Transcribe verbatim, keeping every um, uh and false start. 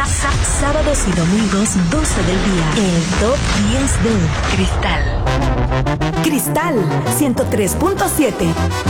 Sa- sa- sábados y domingos, doce del día. El Top diez de Cristal. Cristal ciento tres punto siete.